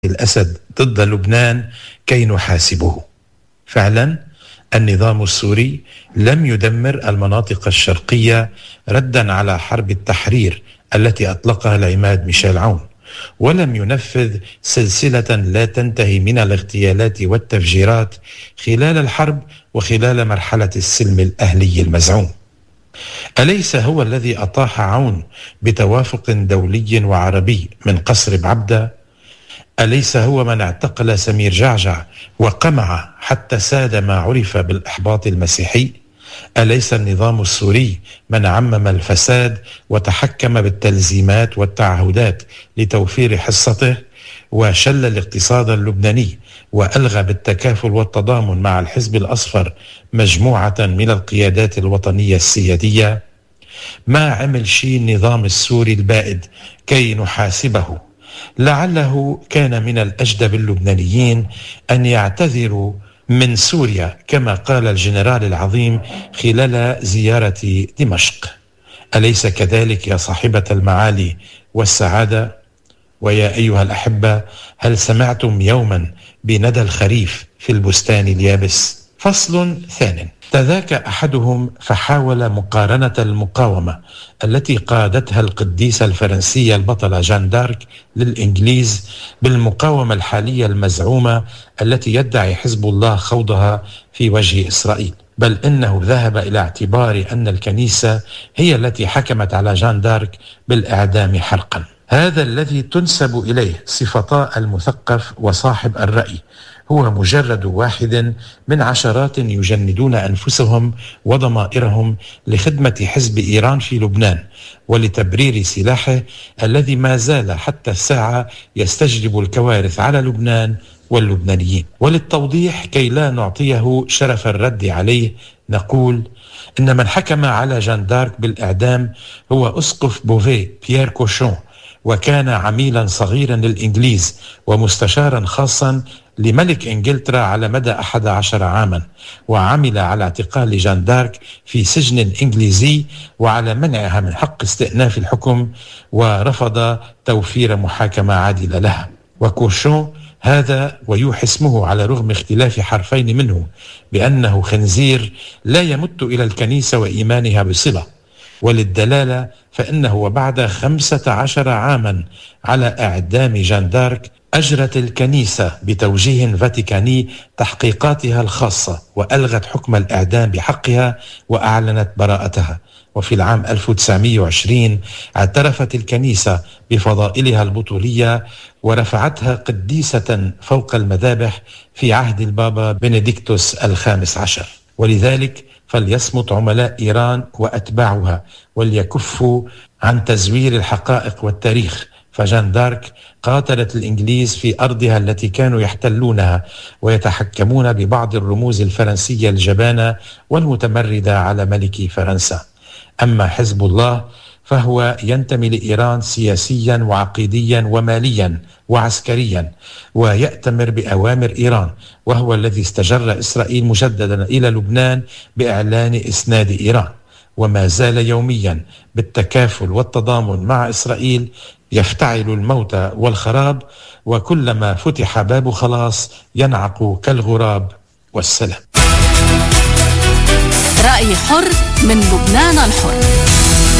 الأسد ضد لبنان كي نحاسبه. فعلا النظام السوري لم يدمر المناطق الشرقية ردا على حرب التحرير التي أطلقها العماد ميشيل عون، ولم ينفذ سلسلة لا تنتهي من الاغتيالات والتفجيرات خلال الحرب وخلال مرحلة السلم الأهلي المزعوم. أليس هو الذي أطاح عون بتوافق دولي وعربي من قصر بعبدة؟ أليس هو من اعتقل سمير جعجع وقمع حتى ساد ما عرف بالإحباط المسيحي؟ أليس النظام السوري من عمم الفساد وتحكم بالتلزيمات والتعهدات لتوفير حصته، وشل الاقتصاد اللبناني وألغى بالتكافل والتضامن مع الحزب الأصفر مجموعة من القيادات الوطنية السيادية؟ ما عمل شيء النظام السوري البائد كي نحاسبه؟ لعله كان من الأجدب اللبنانيين أن يعتذروا من سوريا كما قال الجنرال العظيم خلال زيارة دمشق. أليس كذلك يا صاحبة المعالي والسعادة؟ ويا أيها الأحبة، هل سمعتم يوما بندى الخريف في البستان اليابس؟ فصل ثان. تذاكى أحدهم فحاول مقارنة المقاومة التي قادتها القديسة الفرنسية البطلة جان دارك للإنجليز بالمقاومة الحالية المزعومة التي يدعي حزب الله خوضها في وجه إسرائيل، بل إنه ذهب إلى اعتبار أن الكنيسة هي التي حكمت على جان دارك بالإعدام حرقا. هذا الذي تنسب إليه صفتا المثقف وصاحب الرأي هو مجرد واحد من عشرات يجندون أنفسهم وضمائرهم لخدمة حزب إيران في لبنان ولتبرير سلاحه الذي ما زال حتى الساعة يستجلب الكوارث على لبنان واللبنانيين. وللتوضيح كي لا نعطيه شرف الرد عليه، نقول إن من حكم على جان دارك بالإعدام هو أسقف بوفي بيير كوشون، وكان عميلا صغيرا للإنجليز ومستشارا خاصا لملك إنجلترا على مدى 11 عاما، وعمل على اعتقال جان دارك في سجن إنجليزي وعلى منعها من حق استئناف الحكم، ورفض توفير محاكمة عادلة لها. وكوشون هذا ويوحي اسمه على رغم اختلاف حرفين منه بأنه خنزير لا يمت إلى الكنيسة وإيمانها بصلة. وللدلالة فإنه وبعد 15 عاما على إعدام جان دارك أجرت الكنيسة بتوجيه فاتيكاني تحقيقاتها الخاصة وألغت حكم الإعدام بحقها وأعلنت براءتها. وفي العام 1920 اعترفت الكنيسة بفضائلها البطولية ورفعتها قديسة فوق المذابح في عهد البابا بنديكتوس ال15. ولذلك فليصمت عملاء إيران وأتباعها وليكفوا عن تزوير الحقائق والتاريخ، فجان دارك قاتلت الإنجليز في أرضها التي كانوا يحتلونها ويتحكمون ببعض الرموز الفرنسية الجبانة والمتمردة على ملك فرنسا. أما حزب الله فهو ينتمي لإيران سياسيا وعقيديا وماليا وعسكريا، ويأتمر بأوامر إيران، وهو الذي استجر إسرائيل مجددا إلى لبنان بإعلان إسناد إيران، وما زال يوميا بالتكافل والتضامن مع إسرائيل يفتعل الموت والخراب، وكلما فتح باب خلاص ينعق كالغراب. والسلام. رأي حر من لبنان الحر.